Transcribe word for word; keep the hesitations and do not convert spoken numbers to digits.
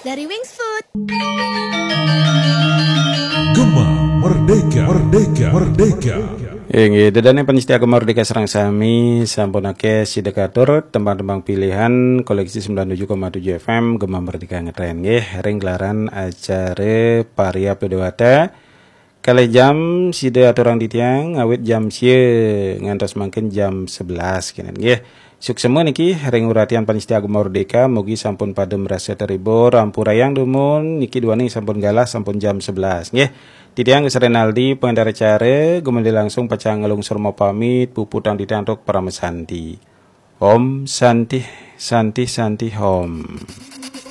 dari Wings Food. Gema Merdeka, Merdeka, Merdeka. Yang dan yang penistia Gema Merdeka serang sami sampunake sidekatur tembang-tembang pilihan koleksi sembilan puluh tujuh koma tujuh F M Gema Merdeka ngetren nggih ring gelaran acara Paria Pedewata kali jam sida aturang ditiang awit jam sie ngantos mangkin jam sebelas kenen nggih. Suksema niki ring uratian panitia Gema Merdeka mugi sampun padem rasa teribur rampurayang dumun niki duani sampun galah sampun jam sebelas nggih. Titiang geus Renaldi pengendara cara gumandi langsung pacang ngelungsur mau pamit puputang ditantuk para mesanti. Om Santi Santi Santi Om.